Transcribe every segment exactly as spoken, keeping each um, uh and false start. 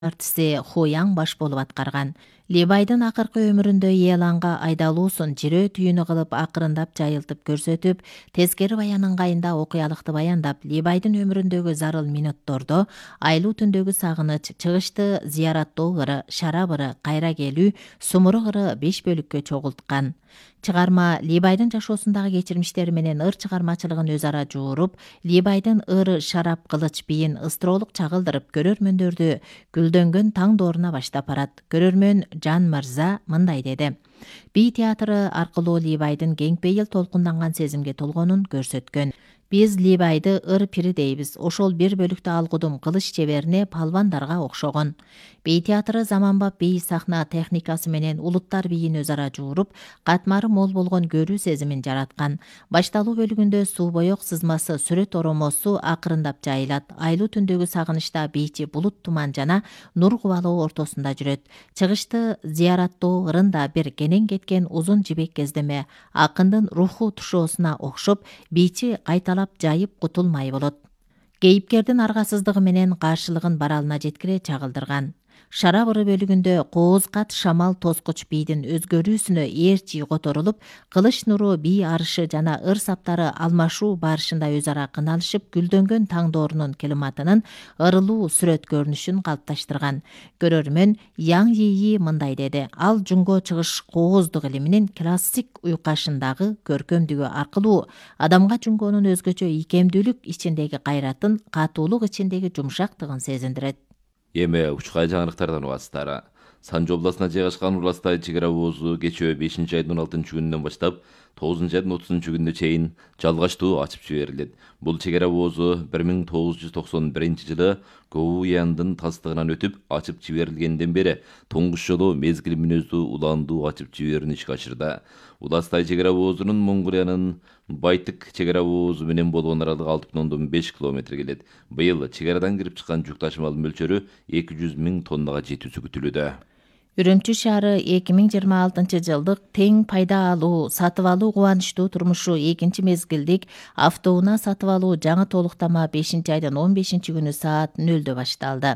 артисти Ху Яң баш болуп аткарган. Ли Байдын акыркы өмүрүндө Еланга айдалуусун жирөө түйүнү кылып акырындап жайылтып көрсөтүп, тескери баян ыңгайында окуялыкты баяндап, Ли Байдын өмүрүндөгү зарыл мүнөттөрдө айлуу түндөгү сагыныч, чыгышты зыяраттоо ыры, шарап ыры, кайра келүү, сумурук ыры беш бөлүккө чогулткан. Чыгарма Ли Байдын жашоосундагы кечирмиштери менен ыр чыгармачылыгын өз ара жууруп, Ли Байдын ыры, шарап, кылыч биин ыстыроолук чагылдырып, көрөрмөндөрдү гүлдөнгөн таң дооруна баштап барат. Көрөрмөн Жан Мырза мындай деди: Би театры аркылуу Ли Байдын кең пейил толкунданган сезимге толгонун көрсөткөн. Биз Ли Байды ыр пири дейбиз. Ошол бир бөлүктө алгудум кылыч чеберине палвандарга окшогон. Бей театры заманбап бей сахна техникасы менен улуттар бийин өз ара жууруп, катмары мол болгон көрүү сезимин жараткан. Башталуу бөлүгүндө суу боек сызмасы, сүрөт оромосу акырындап жайылат. Айлуу түндөгү сагынычта бийчи булут туман жана нур кубалоо ортосунда жүрөт. Чыгышты зыяраттоо ырында бир кенен кеткен узун жибек кездеме акындын руху тушоосуна окшоп, бийчи кайталап жайып кутулмай болот. Кейипкердин аргасыздыгы менен каршылыгын баралына жеткире чагылдырган. Шарап ыры бөлүгүндө кооз-кат шамал тоскуч бийдин өзгөрүүсүнө ээрчи которулуп, кылыч нуру бий арышы жана ыр саптары алмашуу барышында өз ара кыналышып, гүлдөнгөн таң доорунун климатынын ырылуу сүрөт көрүнүшүн калыпташтырган. Көрөрмөн Яң Йии мындай деди: Ал жунго чыгыш кооздук илиминин классик уйкашындагы көркөмдүгү аркылуу адамга жунгонун өзгөчө ийкемдүүлүк ичиндеги кайратын, катуулук ичиндеги жумшактыгын сезиндирет. Эми учкай жаңылыктардан угасыздар. Санжы областына жайгашкан Урластай чек ара оозу кечээ бешинчи айдын он алтынчы күнүнөн баштап тогузунчу айдын отузунчу күнүнө чейин жалгачтуу ачып жиберилет. Бул чек ара оозу бир миң тогуз жүз токсон биринчи жылы Гоуяндын тастыгынан өтүп ачып жиберилгенден бери туңгуч жолу мезгил мүнөздүү уландуу ачып жиберүүнү ишке ашырды. Уластай чек ара оозунун Монголиянын Байтык чек ара оозу менен болгон аралыгы алты бүтүн ондон беш километр келет. Быйыл чек арадан кирип чыккан жүк ташымалынын мөлчөрү эки жүз миң тоннага жетүүсү күтүлүүдө. Үрүмчү шаары эки миң жыйырма алтынчы жылдык тең пайда алуу, сатып алуу кубанычтуу турмушу экинчи мезгилдик автоунаа сатып алуу жаңы толуктама бешинчи айдын он бешинчи күнү саат нөлдө башталды.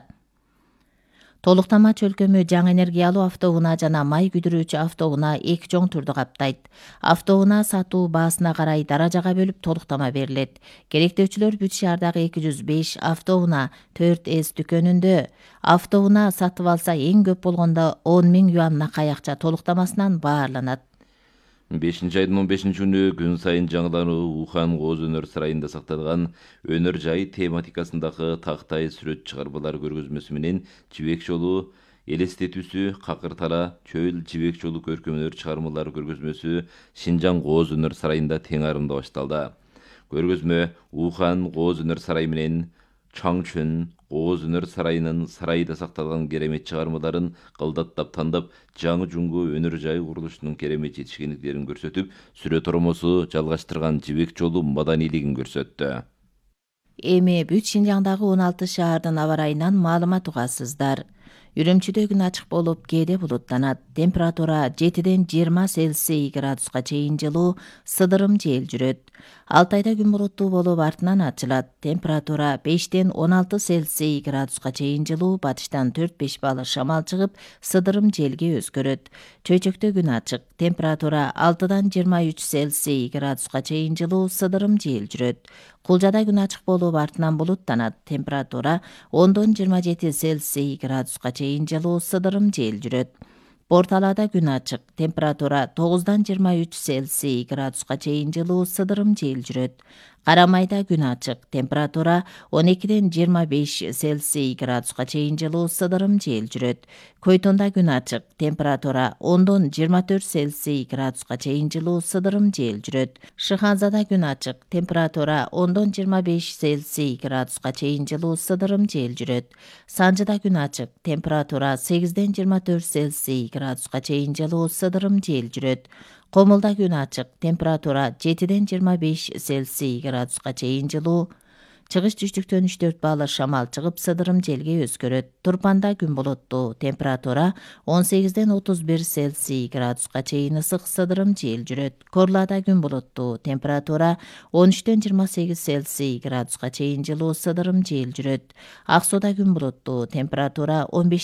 Толуктама чөлкөмү жаңы энергиялуу автоунаа жана май күйдүрүүчү автоунаа эки чоң түрдү каптайт. Автоунаа сатуу баасына карай даражага бөлүп толуктама берилет. Керектөөчүлөр Бүт шаардагы эки жүз беш автоунаа төрт эс дүкөнүндө автоунаа сатып алса эң көп болгондо он миң юан накай акча толуктамасынан баарланат. бешинчи айдын он бешинчи күнү күн сайын жаңылануу Ухан Кооз өнөр сарайында сакталган өнөр жай тематикасындагы тактай сүрөт чыгармалар көргөзмөсү менен жибек жолу элестетүүсү, какыр тала, чөйл жибек жолу көркөм өнөр чыгармалары көргөзмөсү Шинжаң Кооз өнөр сарайында тең арымда башталды. Көргөзмө Ухан Кооз өнөр сарайы менен Чаңчөн Кооз өнөр сарайынын сарайда сакталган керемет чыгармаларын кылдаттап тандап, жаңы жуңгу өнөр жай курулушунун керемет жетишкендиктерин көрсөтүп, сүрөт оромосу жалгаштырган жибек жолу маданийлигин көрсөттү. Эми бүт Шинжаңдагы он алты шаардын аба ырайынан маалымат угасыздар. Үрүмчүдө күн ачык болуп, кээде булуттанат. Температура жетиден жыйырма Цельсий градуска чейин жылуу, сыдырым жел жүрөт. Алтайда күн булуттуу болуп, артынан ачылат. Температура бештен он алты Цельсий градуска чейин жылуу, батыштан төрт беш балы шамал чыгып, сыдырым желге өзгөрөт. Чөйчөктө күн ачык. Температура алтыдан жыйырма үч Цельсий градуска чейин жылуу, сыдырым жел жүрөт. Кулжада күн ачык болуп, артынан булуттанат. Температура ондон жыйырма жети Цельсий градуска чейин жылуу, сыдырым жел жүрөт. Порталада күн ачык. Температура тогуздан жыйырма үч Цельсий градуска чейин жылуу, сыдырым жел жүрөт. Карамайда күн ачык. Температура он экиден жыйырма беш Цельсий градуска чейин жылуу, сыдырым жел жүрөт. Көйтонда күн ачык. Температура ондон жыйырма төрт Цельсий градуска чейин жылуу, сыдырым жел жүрөт. Шыханзада күн ачык. Температура ондон жыйырма беш Цельсий градуска чейин жылуу, сыдырым жел жүрөт. Санжыда күн ачык. Температура сегизден жыйырма төрт Цельсий градуска чейин жылуу, сыдырым жел жүрөт. Комулда күн ачык. Температура жетиден жыйырма беш Цельсий градуска чейин жылуу, Чыгыш түштүктөн үч төрт баалар шамал чыгып, сыдырым желге өзгөрөт. Турпанда күн булуттуу, температура он сегизден отуз бир Цельсий градуска чейин ысык, сыдырым жел жүрөт. Корлада күн булуттуу, температура он үчтөн жыйырма сегиз Цельсий градуска чейин жылуу, сыдырым жел жүрөт. Ак сууда күн булуттуу, температура он беш